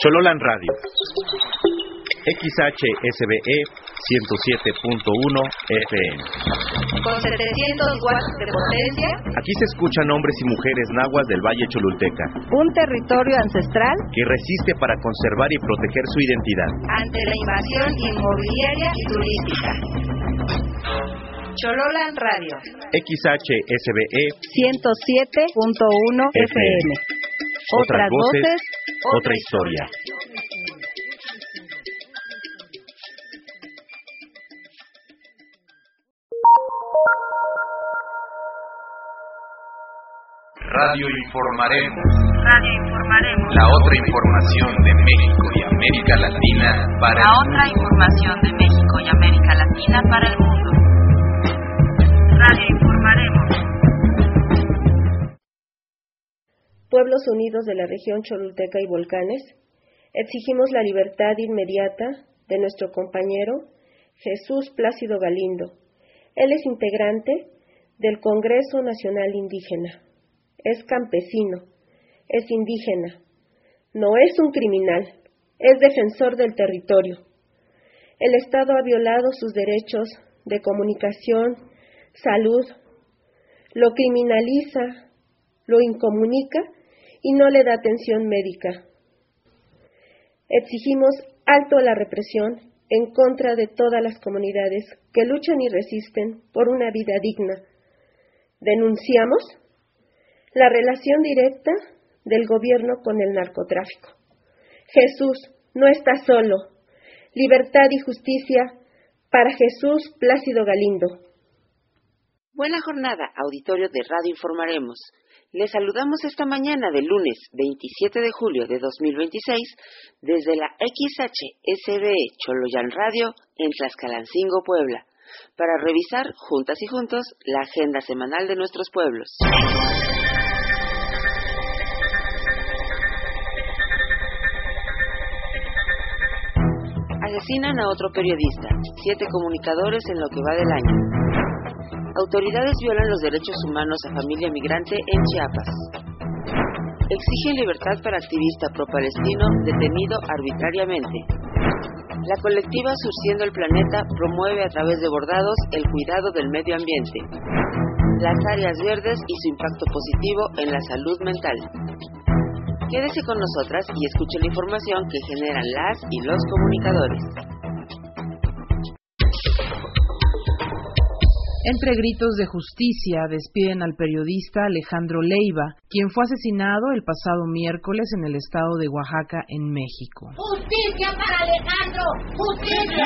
Chololan Radio. XHSBE 107.1 FM. Con 700 watts de potencia. Aquí se escuchan hombres y mujeres nahuas del Valle Cholulteca. Un territorio ancestral que resiste para conservar y proteger su identidad ante la invasión inmobiliaria y turística. Chololan Radio. XHSBE 107.1 FM. Otras voces, otra historia. Radio Informaremos. La otra información de México y América Latina para el mundo. La otra información de México y América Latina para el mundo. Radio Informaremos. Pueblos unidos de la región Cholulteca y Volcanes, exigimos la libertad inmediata de nuestro compañero Jesús Plácido Galindo. Él es integrante del Congreso Nacional Indígena. Es campesino, es indígena, no es un criminal, es defensor del territorio. El Estado ha violado sus derechos de comunicación, salud, lo criminaliza, lo incomunica y no le da atención médica. Exigimos alto a la represión en contra de todas las comunidades que luchan y resisten por una vida digna. Denunciamos la relación directa del gobierno con el narcotráfico. Jesús no está solo. Libertad y justicia para Jesús Plácido Galindo. Buena jornada, auditorio de Radio Informaremos. Les saludamos esta mañana de lunes 27 de julio de 2026 desde la XHSBE Choloyan Radio en Tlaxcalancingo, Puebla, para revisar juntas y juntos la agenda semanal de nuestros pueblos. Asesinan a otro periodista, 7 comunicadores en lo que va del año. Autoridades violan los derechos humanos a familia migrante en Chiapas. Exigen libertad para activista pro-palestino detenido arbitrariamente. La colectiva Surciendo el Planeta promueve a través de bordados el cuidado del medio ambiente, las áreas verdes y su impacto positivo en la salud mental. Quédese con nosotras y escuche la información que generan las y los comunicadores. Entre gritos de justicia, despiden al periodista Alejandro Leiva, quien fue asesinado el pasado miércoles en el estado de Oaxaca, en México. ¡Justicia para Alejandro! ¡Justicia!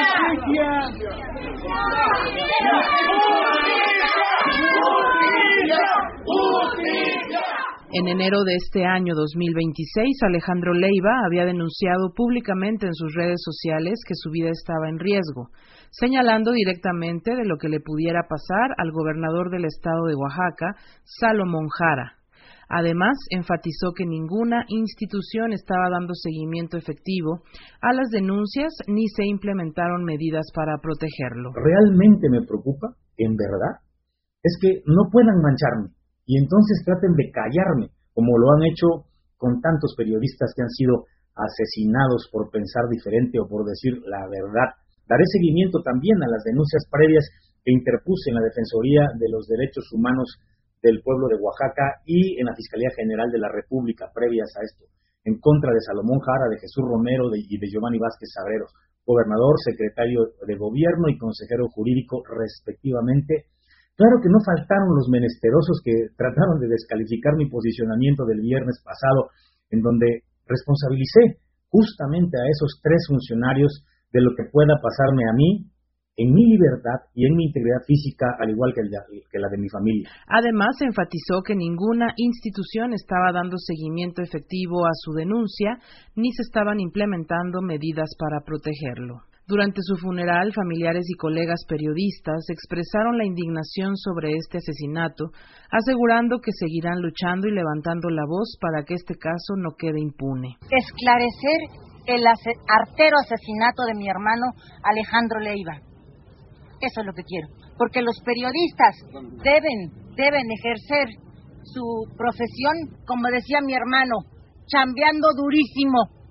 ¡Justicia! En enero de este año 2026, Alejandro Leiva había denunciado públicamente en sus redes sociales que su vida estaba en riesgo, señalando directamente de lo que le pudiera pasar al gobernador del estado de Oaxaca, Salomón Jara. Además, enfatizó que ninguna institución estaba dando seguimiento efectivo a las denuncias ni se implementaron medidas para protegerlo. Realmente me preocupa, en verdad, es que no puedan mancharme y entonces traten de callarme, como lo han hecho con tantos periodistas que han sido asesinados por pensar diferente o por decir la verdad. Daré seguimiento también a las denuncias previas que interpuse en la Defensoría de los Derechos Humanos del pueblo de Oaxaca y en la Fiscalía General de la República previas a esto, en contra de Salomón Jara, de Jesús Romero y de Giovanni Vázquez Sabreros, gobernador, secretario de Gobierno y consejero jurídico respectivamente. Claro que no faltaron los menesterosos que trataron de descalificar mi posicionamiento del viernes pasado, en donde responsabilicé justamente a esos 3 funcionarios de lo que pueda pasarme a mí, en mi libertad y en mi integridad física, al igual que la de mi familia. Además, enfatizó que ninguna institución estaba dando seguimiento efectivo a su denuncia, ni se estaban implementando medidas para protegerlo. Durante su funeral, familiares y colegas periodistas expresaron la indignación sobre este asesinato, asegurando que seguirán luchando y levantando la voz para que este caso no quede impune. Esclarecer el artero asesinato de mi hermano Alejandro Leiva. Eso es lo que quiero, porque los periodistas deben ejercer su profesión, como decía mi hermano, chambeando durísimo,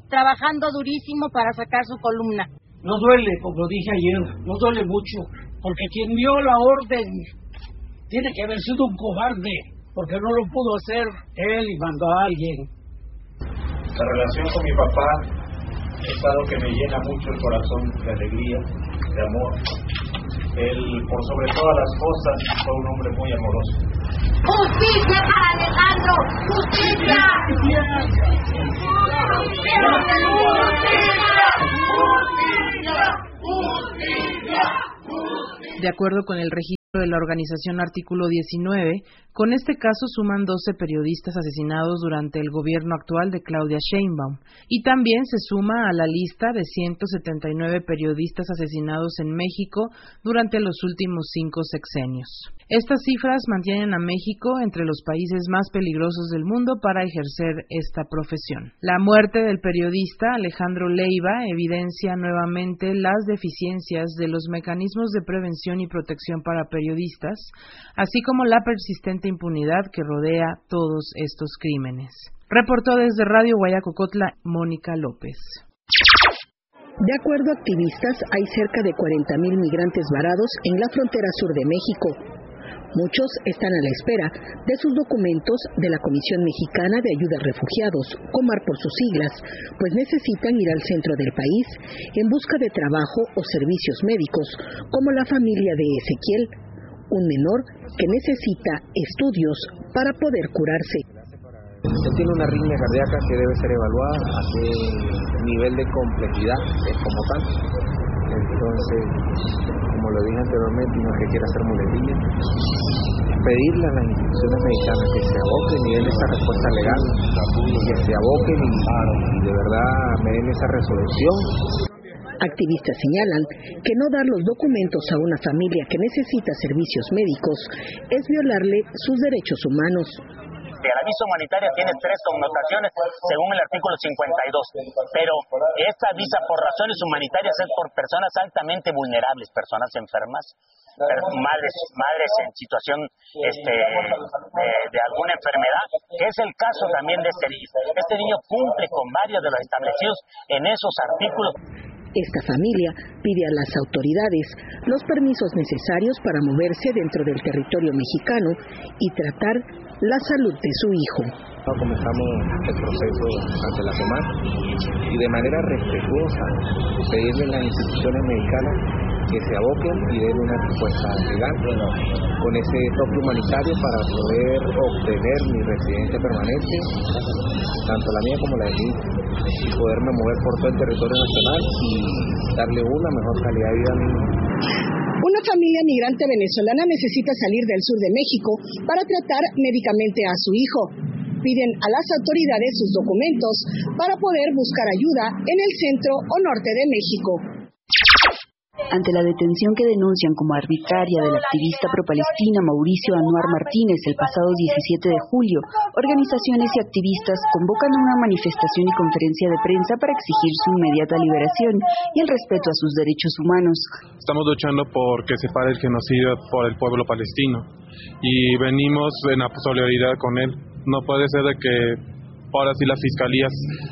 trabajando durísimo para sacar su columna. No duele, como dije ayer, no duele mucho, porque quien dio la orden tiene que haber sido un cobarde, porque no lo pudo hacer él y mandó a alguien. La relación con mi papá es algo que me llena mucho el corazón de alegría, de amor. Él, por sobre todas las cosas, fue un hombre muy amoroso. ¡Justicia para Alejandro! ¡Justicia! De acuerdo con el registro de la organización Artículo 19, con este caso suman 12 periodistas asesinados durante el gobierno actual de Claudia Sheinbaum, y también se suma a la lista de 179 periodistas asesinados en México durante los últimos 5 sexenios. Estas cifras mantienen a México entre los países más peligrosos del mundo para ejercer esta profesión. La muerte del periodista Alejandro Leiva evidencia nuevamente las deficiencias de los mecanismos de prevención y protección para periodistas, así como la persistente impunidad que rodea todos estos crímenes. Reportó desde Radio Guayacocotla, Mónica López. De acuerdo a activistas, hay cerca de 40,000 migrantes varados en la frontera sur de México. Muchos están a la espera de sus documentos de la Comisión Mexicana de Ayuda a Refugiados, COMAR por sus siglas, pues necesitan ir al centro del país en busca de trabajo o servicios médicos, como la familia de Ezequiel, un menor que necesita estudios para poder curarse. Él tiene una arritmia cardíaca que debe ser evaluada a qué nivel de complejidad es como tal. Entonces, como lo dije anteriormente, no es que quiera hacer muletilla, pedirle a las instituciones mexicanas que se aboquen y den esa respuesta legal, que se aboquen y de verdad me den esa resolución. Activistas señalan que no dar los documentos a una familia que necesita servicios médicos es violarle sus derechos humanos. El aviso humanitario tiene 3 connotaciones según el artículo 52, pero esta visa por razones humanitarias es por personas altamente vulnerables, personas enfermas, madres en situación de alguna enfermedad, que es el caso también de este niño. Este niño cumple con varios de los establecidos en esos artículos. Esta familia pide a las autoridades los permisos necesarios para moverse dentro del territorio mexicano y tratar la salud de su hijo. Comenzamos el proceso ante la COMAR y de manera respetuosa pedirle a las instituciones mexicanas que se aboquen y den una respuesta legal con ese toque humanitario para poder obtener mi residencia permanente, tanto la mía como la de mi hijo, y poderme mover por todo el territorio nacional y darle una mejor calidad de vida a mi hijo. Una familia migrante venezolana necesita salir del sur de México para tratar médicamente a su hijo. Piden a las autoridades sus documentos para poder buscar ayuda en el centro o norte de México. Ante la detención que denuncian como arbitraria del activista pro-palestina Mauricio Anuar Martínez el pasado 17 de julio, organizaciones y activistas convocan una manifestación y conferencia de prensa para exigir su inmediata liberación y el respeto a sus derechos humanos. Estamos luchando por que se pare el genocidio por el pueblo palestino y venimos en solidaridad con él. No puede ser de que ahora sí la fiscalía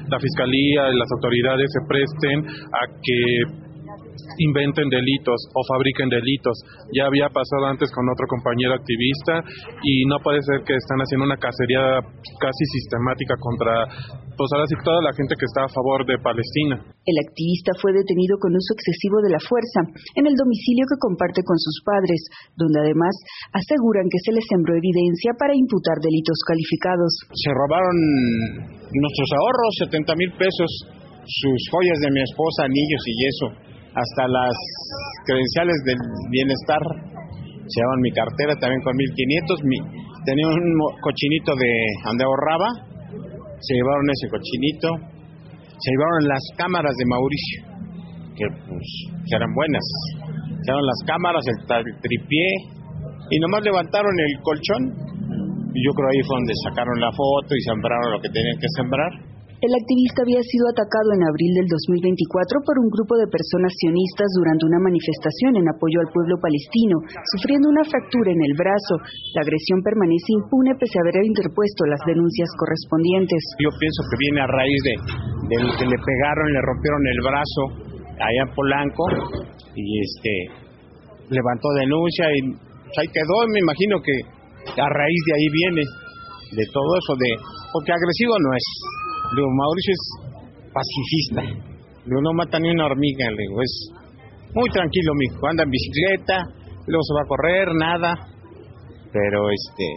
y las autoridades se presten a que inventen delitos o fabriquen delitos. Ya había pasado antes con otro compañero activista y no puede ser que están haciendo una cacería casi sistemática contra, pues ahora sí, toda la gente que está a favor de Palestina. El activista fue detenido con uso excesivo de la fuerza en el domicilio que comparte con sus padres, donde además aseguran que se les sembró evidencia para imputar delitos calificados. Se robaron nuestros ahorros, 70,000 pesos, sus joyas de mi esposa, anillos y eso, hasta las credenciales del bienestar. Se llevaban mi cartera también con 1,500. Tenía un cochinito de donde ahorraba. Se llevaron ese cochinito. Se llevaron las cámaras de Mauricio, que pues eran buenas. Se llevaron las cámaras, el tripié, y nomás levantaron el colchón. Y yo creo ahí fue donde sacaron la foto y sembraron lo que tenían que sembrar. El activista había sido atacado en abril del 2024 por un grupo de personas sionistas durante una manifestación en apoyo al pueblo palestino, sufriendo una fractura en el brazo. La agresión permanece impune pese a haber interpuesto las denuncias correspondientes. Yo pienso que viene a raíz del que le pegaron, le rompieron el brazo allá en Polanco y levantó denuncia y ahí quedó. Me imagino que a raíz de ahí viene de todo eso, porque agresivo no es. Digo, Mauricio es pacifista. Digo, no mata ni una hormiga, le digo, es muy tranquilo, mijo, anda en bicicleta, luego se va a correr, nada, pero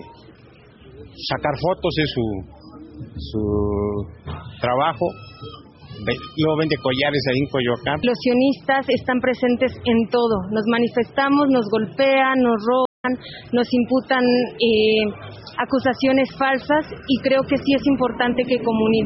sacar fotos es su trabajo. Luego vende collares ahí en Coyoacán. Los sionistas están presentes en todo, nos manifestamos, nos golpean, nos roban, nos imputan acusaciones falsas, y creo que sí es importante que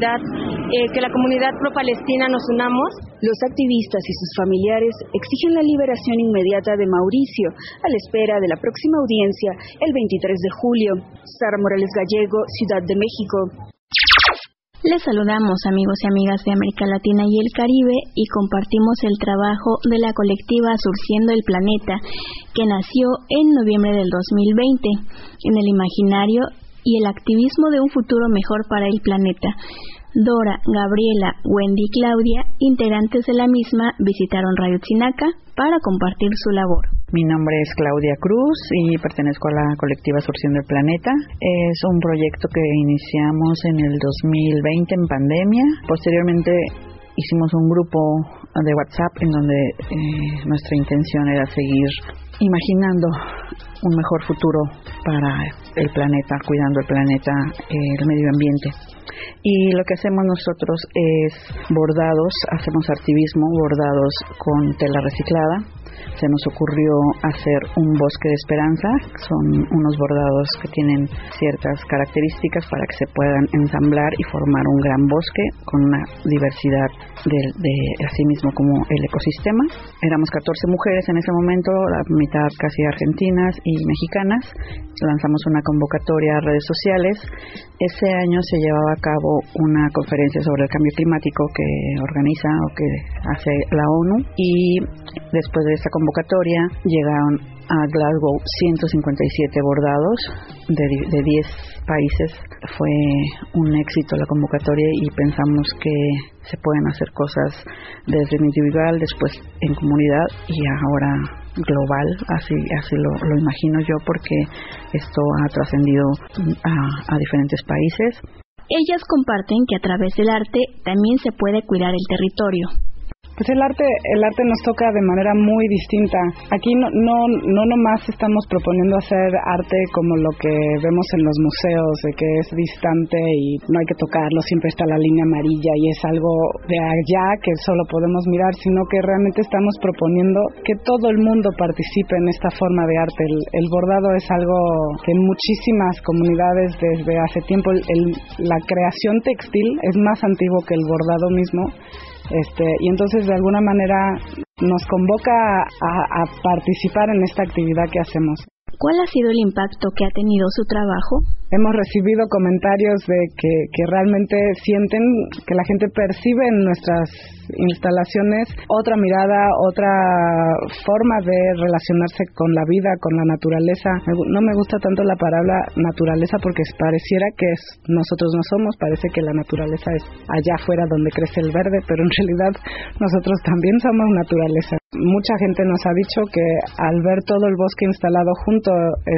la comunidad pro-palestina nos unamos. Los activistas y sus familiares exigen la liberación inmediata de Mauricio, a la espera de la próxima audiencia el 23 de julio. Sara Morales Gallego, Ciudad de México. Les saludamos, amigos y amigas de América Latina y el Caribe, y compartimos el trabajo de la colectiva Surciendo el Planeta, que nació en noviembre del 2020, en el imaginario y el activismo de un futuro mejor para el planeta. Dora, Gabriela, Wendy y Claudia, integrantes de la misma, visitaron Radio Tzinaca para compartir su labor. Mi nombre es Claudia Cruz y pertenezco a la colectiva Surciendo el Planeta. Es un proyecto que iniciamos en el 2020 en pandemia. Posteriormente hicimos un grupo de WhatsApp en donde nuestra intención era seguir imaginando un mejor futuro para el planeta, cuidando el planeta, el medio ambiente. Y lo que hacemos nosotros es bordados, hacemos activismo, bordados con tela reciclada. Se nos ocurrió hacer un bosque de esperanza. Son unos bordados que tienen ciertas características para que se puedan ensamblar y formar un gran bosque con una diversidad de así mismo como el ecosistema. Éramos 14 mujeres en ese momento, la mitad casi argentinas y mexicanas. Lanzamos una convocatoria a redes sociales. Ese año se llevaba a cabo una conferencia sobre el cambio climático que organiza o que hace la ONU, y después de esa convocatoria llegaron a Glasgow 157 bordados de 10 países. Fue un éxito la convocatoria y pensamos que se pueden hacer cosas desde lo individual, después en comunidad y ahora global, así lo imagino yo, porque esto ha trascendido a diferentes países. Ellas comparten que a través del arte también se puede cuidar el territorio. Pues el arte nos toca de manera muy distinta. Aquí no nomás estamos proponiendo hacer arte como lo que vemos en los museos, de que es distante y no hay que tocarlo, siempre está la línea amarilla y es algo de allá que solo podemos mirar, sino que realmente estamos proponiendo que todo el mundo participe en esta forma de arte. El bordado es algo que en muchísimas comunidades desde hace tiempo, la creación textil es más antiguo que el bordado mismo. Y entonces de alguna manera nos convoca a participar en esta actividad que hacemos. ¿Cuál ha sido el impacto que ha tenido su trabajo? Hemos recibido comentarios de que realmente sienten que la gente percibe en nuestras instalaciones otra mirada, otra forma de relacionarse con la vida, con la naturaleza. No me gusta tanto la palabra naturaleza porque pareciera que nosotros no somos, parece que la naturaleza es allá afuera donde crece el verde, pero en realidad nosotros también somos naturaleza. Mucha gente nos ha dicho que al ver todo el bosque instalado junto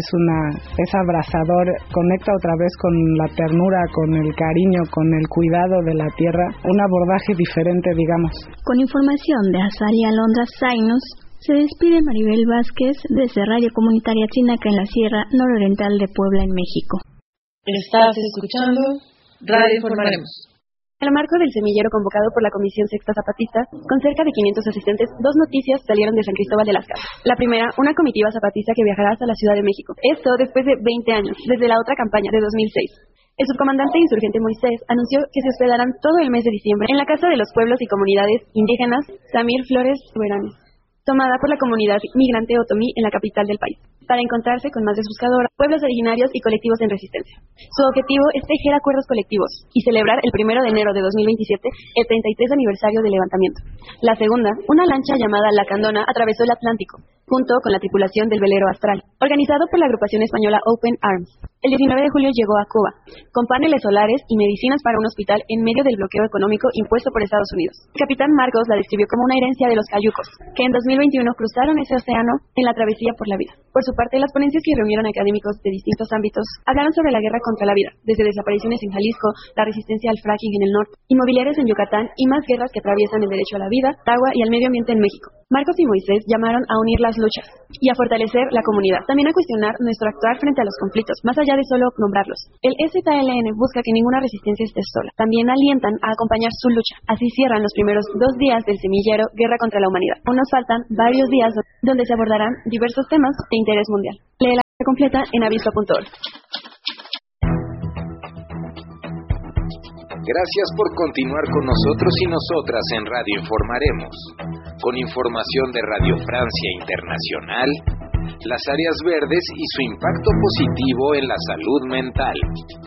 es abrazador, conecta otra vez con la ternura, con el cariño, con el cuidado de la tierra, un abordaje diferente, digamos. Con información de Azalia Alondra Zainos, se despide Maribel Vázquez desde Radio Comunitaria Tzinaca en la Sierra Nororiental de Puebla, en México. Estás escuchando Radio Informaremos. En el marco del semillero convocado por la Comisión Sexta Zapatista, con cerca de 500 asistentes, dos noticias salieron de San Cristóbal de las Casas. La primera, una comitiva zapatista que viajará hasta la Ciudad de México. Esto después de 20 años, desde la otra campaña de 2006. El subcomandante insurgente Moisés anunció que se hospedarán todo el mes de diciembre en la Casa de los Pueblos y Comunidades Indígenas Samir Flores Soberanes. tomada por la comunidad migrante otomí en la capital del país, para encontrarse con más de sus buscadoras, pueblos originarios y colectivos en resistencia. Su objetivo es tejer acuerdos colectivos y celebrar el 1 de enero de 2027 el 33 aniversario del levantamiento. La segunda, una lancha llamada La Candona atravesó el Atlántico, junto con la tripulación del velero Astral, organizado por la agrupación española Open Arms. El 19 de julio llegó a Cuba, con paneles solares y medicinas para un hospital en medio del bloqueo económico impuesto por Estados Unidos. El capitán Marcos la describió como una herencia de los cayucos, que en 2021 cruzaron ese océano en la travesía por la vida. Por su parte, las ponencias que reunieron académicos de distintos ámbitos hablaron sobre la guerra contra la vida, desde desapariciones en Jalisco, la resistencia al fracking en el norte, inmobiliarias en Yucatán y más guerras que atraviesan el derecho a la vida, al agua y al medio ambiente en México. Marcos y Moisés llamaron a unir las luchas y a fortalecer la comunidad, también a cuestionar nuestro actuar frente a los conflictos, más allá de solo nombrarlos. El ZLN busca que ninguna resistencia esté sola. También alientan a acompañar su lucha. Así cierran los primeros 2 días del semillero Guerra contra la Humanidad. Aún nos faltan varios días donde se abordarán diversos temas de interés mundial. Lee la completa en aviso.org. Gracias por continuar con nosotros y nosotras en Radio Informaremos, con información de Radio Francia Internacional, las áreas verdes y su impacto positivo en la salud mental.